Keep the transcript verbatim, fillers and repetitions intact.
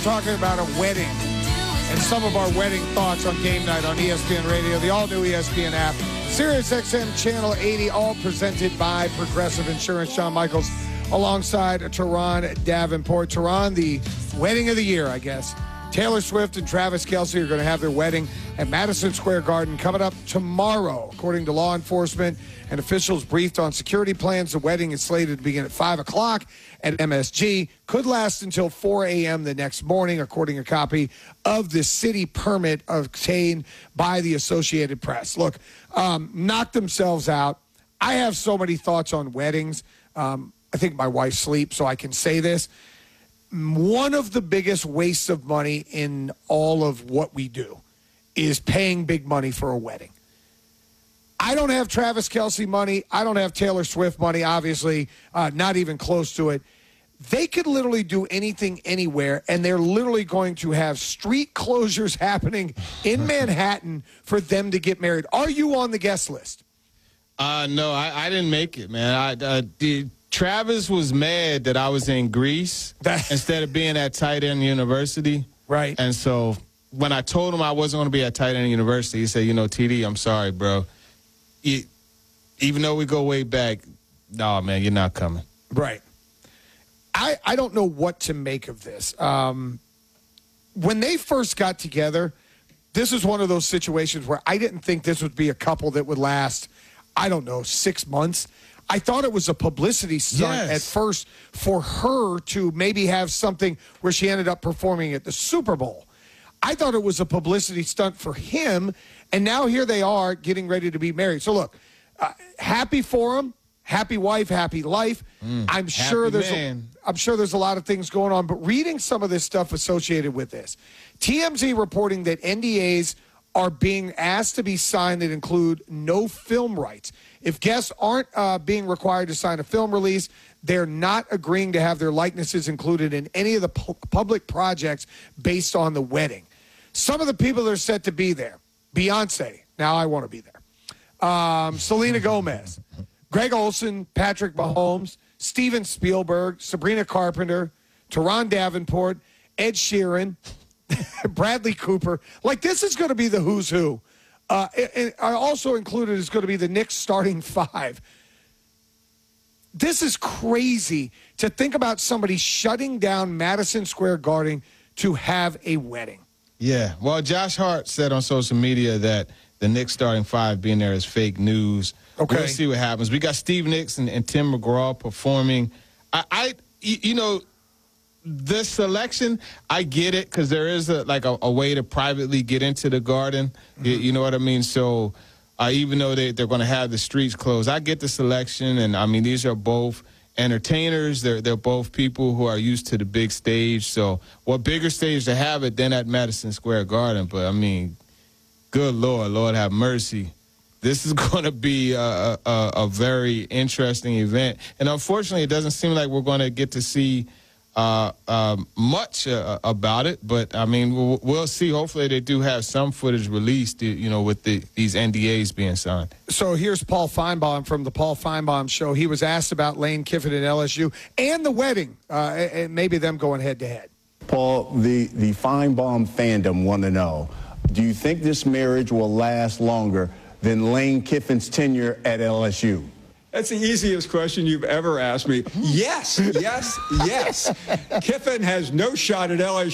Talking about a wedding and some of our wedding thoughts on game night on E S P N Radio, the all-new E S P N app, Sirius X M Channel eighty, all presented by Progressive Insurance. Shawn Michaels alongside Teron Davenport. Teron, the wedding of the year, I guess. Taylor Swift and Travis Kelce are going to have their wedding at Madison Square Garden coming up tomorrow. According to law enforcement and officials briefed on security plans, the wedding is slated to begin at five o'clock at M S G. Could last until four a.m. the next morning, according to a copy of the city permit obtained by the Associated Press. Look, um, knocked themselves out. I have so many thoughts on weddings. Um, I think my wife sleeps, so I can say this. One of the biggest wastes of money in all of what we do is paying big money for a wedding. I don't have Travis Kelce money. I don't have Taylor Swift money, obviously, uh, not even close to it. They could literally do anything anywhere, and they're literally going to have street closures happening in Manhattan for them to get married. Are you on the guest list? Uh, no, I, I didn't make it, man. I uh, did. Travis was mad that I was in Greece instead of being at Tight End University. Right. And so when I told him I wasn't going to be at Tight End University, he said, you know, T D, I'm sorry, bro. You, even though we go way back, no, man, you're not coming. Right. I, I don't know what to make of this. Um, when they first got together, this is one of those situations where I didn't think this would be a couple that would last, I don't know, six months. I thought it was a publicity stunt yes. at first for her to maybe have something where she ended up performing at the Super Bowl. I thought it was a publicity stunt for him, and now here they are getting ready to be married. So, look, uh, happy for him, happy wife, happy life. Mm, I'm sure there's a, I'm sure there's a lot of things going on, but reading some of this stuff associated with this, T M Z reporting that N D As are being asked to be signed that include no film rights. If guests aren't uh, being required to sign a film release, they're not agreeing to have their likenesses included in any of the pu- public projects based on the wedding. Some of the people that are set to be there, Beyonce, now I want to be there, um, Selena Gomez, Greg Olson, Patrick Mahomes, Steven Spielberg, Sabrina Carpenter, Teron Davenport, Ed Sheeran, Bradley Cooper. Like, this is going to be the who's who. Uh, and I also included is going to be the Knicks starting five. This is crazy to think about somebody shutting down Madison Square Garden to have a wedding. Yeah. Well, Josh Hart said on social media that the Knicks starting five being there is fake news. Okay. We'll see what happens. We got Steve Nicks and, and Tim McGraw performing. I, I you know, this selection, I get it because there is a, like a, a way to privately get into the Garden. Mm-hmm. You, you know what I mean? So uh, even though they, they're going to have the streets closed, I get the selection. And, I mean, these are both entertainers. They're, they're both people who are used to the big stage. So what bigger stage to have it than at Madison Square Garden? But, I mean, good Lord, Lord have mercy. This is going to be a, a, a very interesting event. And unfortunately, it doesn't seem like we're going to get to see Uh, um, much uh, about it, but I mean, we'll, we'll see. Hopefully, they do have some footage released, you know, with the, these N D As being signed. So here's Paul Feinbaum from the Paul Feinbaum Show. He was asked about Lane Kiffin at L S U and the wedding, uh, and maybe them going head to head. Paul, the the Feinbaum fandom want to know: do you think this marriage will last longer than Lane Kiffin's tenure at L S U? That's the easiest question you've ever asked me. Yes, yes, yes. Kiffin has no shot at L S U.